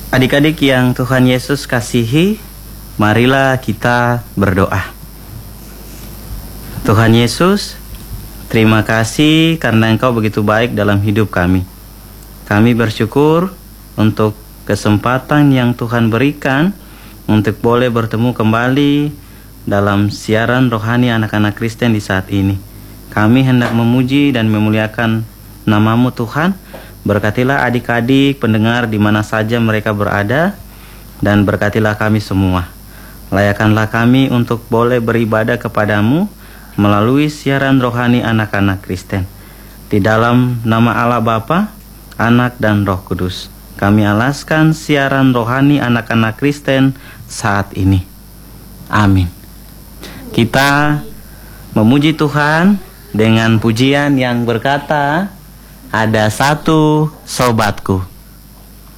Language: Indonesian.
Adik-adik yang Tuhan Yesus kasihi, marilah kita berdoa. Tuhan Yesus, terima kasih karena Engkau begitu baik dalam hidup kami. Kami bersyukur untuk kesempatan yang Tuhan berikan untuk boleh bertemu kembali dalam siaran rohani anak-anak Kristen di saat ini. Kami hendak memuji dan memuliakan nama-Mu Tuhan. Berkatilah adik-adik pendengar di mana saja mereka berada, dan berkatilah kami semua. Layakkanlah kami untuk boleh beribadah kepadamu melalui siaran rohani anak-anak Kristen. Di dalam nama Allah Bapa, Anak dan Roh Kudus, kami alaskan siaran rohani anak-anak Kristen saat ini. Amin. Kita memuji Tuhan dengan pujian yang berkata, ada satu sobatku.